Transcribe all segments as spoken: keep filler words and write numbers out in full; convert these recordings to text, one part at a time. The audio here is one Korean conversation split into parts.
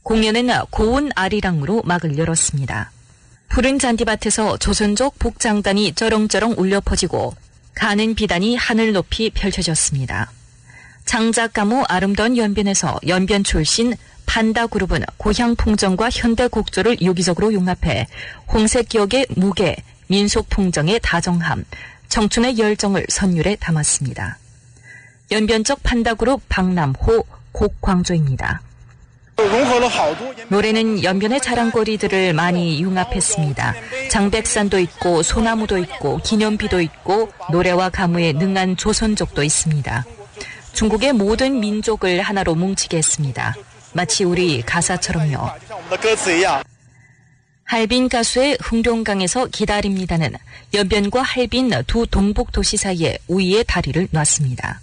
공연은 고운 아리랑으로 막을 열었습니다. 푸른 잔디밭에서 조선족 복장단이 쩌렁쩌렁 울려 퍼지고 가는 비단이 하늘 높이 펼쳐졌습니다. 장작 가무 아름다운 연변에서 연변 출신 판다 그룹은 고향 풍정과 현대 곡조를 유기적으로 융합해 홍색 기억의 무게, 민속 풍정의 다정함, 청춘의 열정을 선율에 담았습니다. 연변적 판다 그룹 박남호, 곡광조입니다. 노래는 연변의 자랑거리들을 많이 융합했습니다. 장백산도 있고 소나무도 있고 기념비도 있고 노래와 가무에 능한 조선족도 있습니다. 중국의 모든 민족을 하나로 뭉치게 했습니다. 마치 우리 가사처럼요. 할빈 가수의 흥룡강에서 기다립니다는 연변과 할빈 두 동북 도시 사이에 우위의 다리를 놨습니다.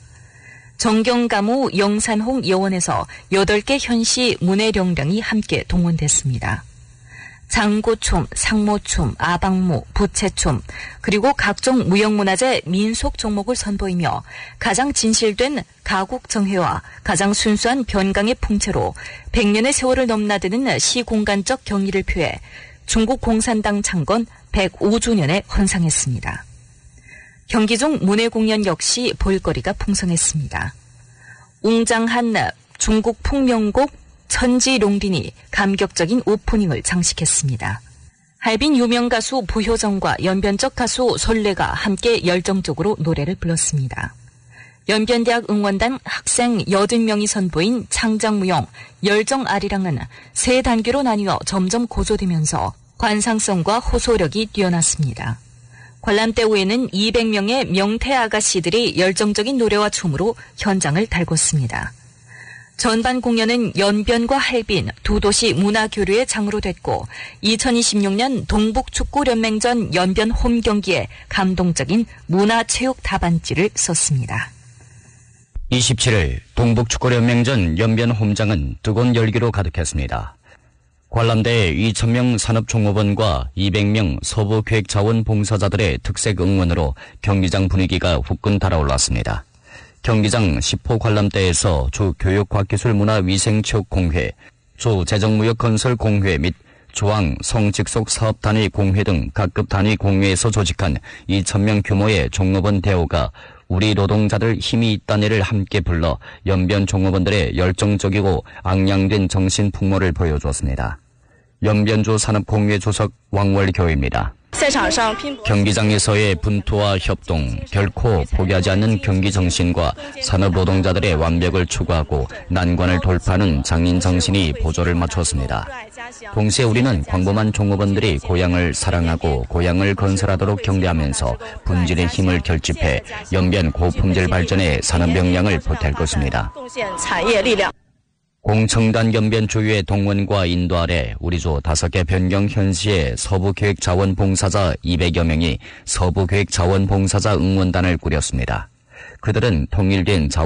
정경가무 영산홍 여원에서 여덟 개 현시 문해령령이 함께 동원됐습니다. 장고춤, 상모춤, 아방무, 부채춤, 그리고 각종 무형문화재 민속 종목을 선보이며 가장 진실된 가국정회와 가장 순수한 변강의 풍채로 백 년의 세월을 넘나드는 시공간적 경의를 표해 중국 공산당 창건 백오 주년에 헌상했습니다. 경기 중 문해공연 역시 볼거리가 풍성했습니다. 웅장한 중국 풍명곡 천지롱린이 감격적인 오프닝을 장식했습니다. 할빈 유명 가수 부효정과 연변적 가수 솔레가 함께 열정적으로 노래를 불렀습니다. 연변대학 응원단 학생 여든 명이 선보인 창작무용 열정 아리랑은 세 단계로 나뉘어 점점 고조되면서 관상성과 호소력이 뛰어났습니다. 관람대 후에는 이백 명의 명태 아가씨들이 열정적인 노래와 춤으로 현장을 달궜습니다. 전반 공연은 연변과 할빈 두 도시 문화교류의 장으로 됐고 이천이십육 년 동북축구연맹전 연변 홈 경기에 감동적인 문화체육 답안지를 썼습니다. 이십칠 일 동북축구연맹전 연변 홈장은 뜨거운 열기로 가득했습니다. 관람대에 이천 명 산업종업원과 이백 명 서부기획자원봉사자들의 특색 응원으로 경기장 분위기가 후끈 달아올랐습니다. 경기장 십 호 관람대에서 주 교육과학기술문화위생체육공회, 주 재정무역건설공회 및 조항 성직속 사업단위 공회 등 각급 단위 공회에서 조직한 이천 명 규모의 종업원 대우가 우리 노동자들 힘이 있다네를 함께 불러 연변 종업원들의 열정적이고 앙양된 정신 풍모를 보여주었습니다. 연변주 산업공회 주석 왕월교입니다. 경기장에서의 분투와 협동, 결코 포기하지 않는 경기 정신과 산업 노동자들의 완벽을 추구하고 난관을 돌파하는 장인 정신이 보조를 맞췄습니다. 동시에 우리는 광범한 종업원들이 고향을 사랑하고 고향을 건설하도록 격려하면서 분진의 힘을 결집해 연변 고품질 발전의 산업 역량을 보탤 것입니다. 공청단 연변 주유의 동원과 인도 아래 우리주 다섯 개 변경 현시의 서부기획자원봉사자 이백여 명이 서부기획자원봉사자 응원단을 꾸렸습니다. 그들은 통일된 자원